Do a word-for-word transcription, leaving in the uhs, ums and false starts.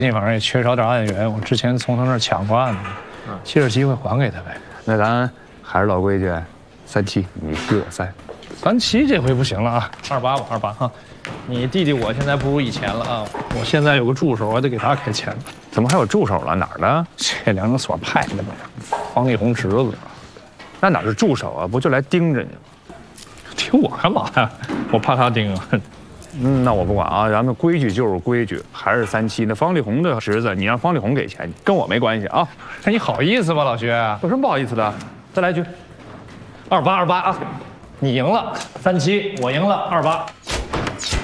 那玩意儿也缺少点案源，我之前从他那儿抢过案子，借着机会还给他呗。 那咱还是老规矩，三七你各三。 三七这回不行了啊，二八吧，二八哈。你弟弟我现在不如以前了啊，我现在有个助手，我还得给他开钱。 怎么还有助手了？哪儿的？ 这两个所派的吧，方力宏侄子。 那哪是助手啊？不就来盯着你吗？ 盯我干嘛呀？我怕他盯啊。 嗯，那我不管啊，咱们规矩就是规矩，还是三七。那方力宏的侄子，你让方力宏给钱，跟我没关系啊。 那你好意思吗，老薛？ 有什么不好意思的？再来一局， 二八二八啊，你赢了，三七，我赢了，二八。